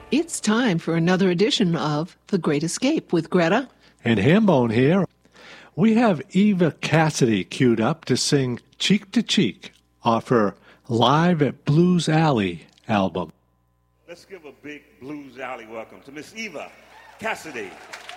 It's time for another edition of The Great Escape with Greta and Hambone here. We have Eva Cassidy queued up to sing Cheek to Cheek off her Live at Blues Alley album. Let's give a big Blues Alley welcome to Miss Eva Cassidy.